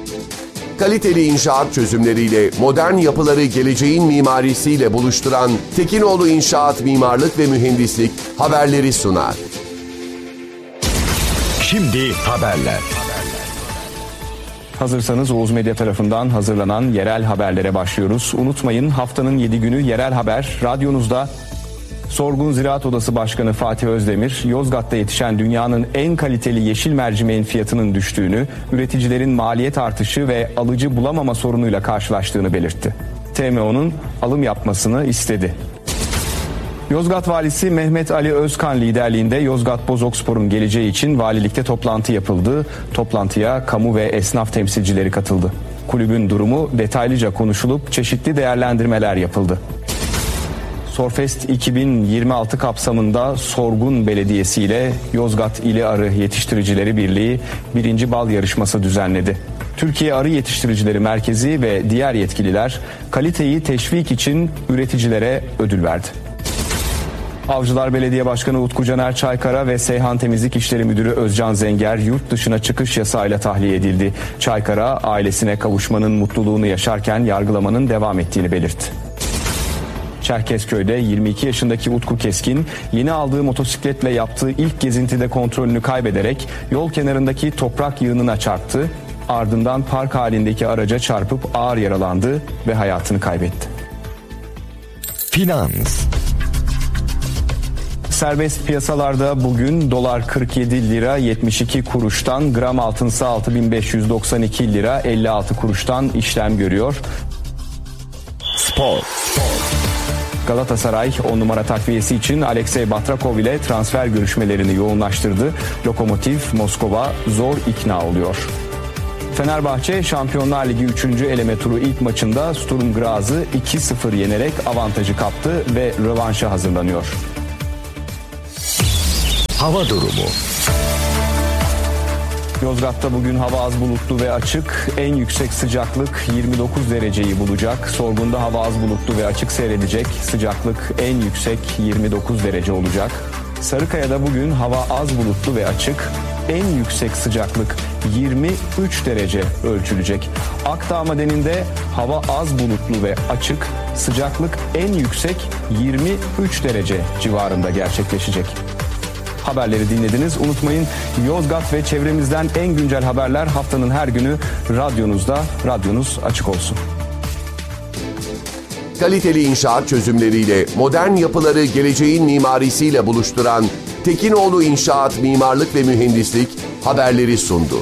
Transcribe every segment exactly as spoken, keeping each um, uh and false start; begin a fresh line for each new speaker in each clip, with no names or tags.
Kaliteli inşaat çözümleriyle modern yapıları geleceğin mimarisiyle buluşturan Tekinoğlu İnşaat Mimarlık ve Mühendislik haberleri sunar.
Şimdi haberler.
Hazırsanız Oğuz Medya tarafından hazırlanan yerel haberlere başlıyoruz. Unutmayın, haftanın yedi günü yerel haber radyonuzda. Sorgun Ziraat Odası Başkanı Fatih Özdemir, Yozgat'ta yetişen dünyanın en kaliteli yeşil mercimeğin fiyatının düştüğünü, üreticilerin maliyet artışı ve alıcı bulamama sorunuyla karşılaştığını belirtti. T M O'nun alım yapmasını istedi. Yozgat Valisi Mehmet Ali Özkan liderliğinde Yozgat Bozokspor'un geleceği için valilikte toplantı yapıldı. Toplantıya kamu ve esnaf temsilcileri katıldı. Kulübün durumu detaylıca konuşulup çeşitli değerlendirmeler yapıldı. Sorfest iki bin yirmi altı kapsamında Sorgun Belediyesi ile Yozgat İli Arı Yetiştiricileri Birliği birinci bal yarışması düzenledi. Türkiye Arı Yetiştiricileri Merkezi ve diğer yetkililer kaliteyi teşvik için üreticilere ödül verdi. Avcılar Belediye Başkanı Utku Caner Çaykara ve Seyhan Temizlik İşleri Müdürü Özcan Zenger yurt dışına çıkış yasağıyla tahliye edildi. Çaykara ailesine kavuşmanın mutluluğunu yaşarken yargılamanın devam ettiğini belirtti. Çerkezköy'de yirmi iki yaşındaki Utku Keskin yeni aldığı motosikletle yaptığı ilk gezintide kontrolünü kaybederek yol kenarındaki toprak yığınına çarptı. Ardından park halindeki araca çarpıp ağır yaralandı ve hayatını kaybetti.
Finans.
Serbest piyasalarda bugün dolar kırk yedi lira yetmiş iki kuruştan, gram altınsa altı bin beş yüz doksan iki lira elli altı kuruştan işlem görüyor.
Spor.
Galatasaray on numara takviyesi için Alexey Batrakov ile transfer görüşmelerini yoğunlaştırdı. Lokomotiv Moskova zor ikna oluyor. Fenerbahçe Şampiyonlar Ligi üçüncü eleme turu ilk maçında Sturm Graz'ı iki sıfır yenerek avantajı kaptı ve rövanşa hazırlanıyor.
Hava durumu.
Yozgat'ta bugün hava az bulutlu ve açık. En yüksek sıcaklık yirmi dokuz dereceyi bulacak. Sorgun'da hava az bulutlu ve açık seyredecek. Sıcaklık en yüksek yirmi dokuz derece olacak. Sarıkaya'da bugün hava az bulutlu ve açık. En yüksek sıcaklık yirmi üç derece ölçülecek. Akdağ Madeni'nde hava az bulutlu ve açık. Sıcaklık en yüksek yirmi üç derece civarında gerçekleşecek. Haberleri dinlediniz. Unutmayın, Yozgat ve çevremizden en güncel haberler haftanın her günü radyonuzda. Radyonuz açık olsun.
Kaliteli inşaat çözümleriyle modern yapıları geleceğin mimarisiyle buluşturan Tekinoğlu İnşaat Mimarlık ve Mühendislik haberleri sundu.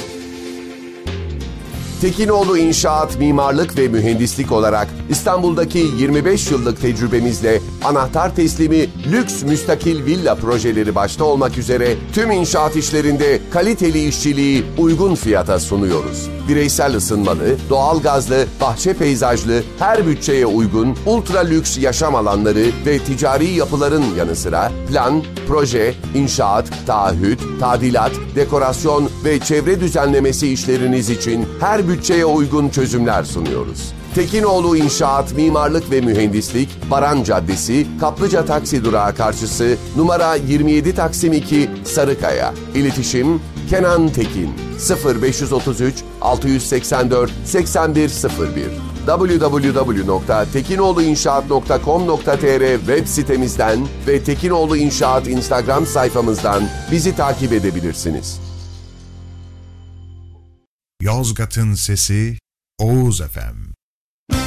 Tekinoğlu İnşaat Mimarlık ve Mühendislik olarak İstanbul'daki yirmi beş yıllık tecrübemizle anahtar teslimi lüks müstakil villa projeleri başta olmak üzere tüm inşaat işlerinde kaliteli işçiliği uygun fiyata sunuyoruz. Bireysel ısınmalı, doğalgazlı, bahçe peyzajlı, her bütçeye uygun ultra lüks yaşam alanları ve ticari yapıların yanı sıra plan, proje, inşaat, taahhüt, tadilat, dekorasyon ve çevre düzenlemesi işleriniz için her bütçeye uygun çözümler sunuyoruz. Tekinoğlu İnşaat Mimarlık ve Mühendislik, Baran Caddesi, Kaplıca Taksi Durağı karşısı, numara yirmi yedi Taksim iki, Sarıkaya. İletişim Kenan Tekin sıfır beş otuz üç altı seksen dört seksen bir sıfır bir double-u double-u double-u nokta tekinoğluinşaat nokta com nokta tr web sitemizden ve Tekinoğlu İnşaat Instagram sayfamızdan bizi takip edebilirsiniz.
Yozgat'ın sesi Oğuz F M.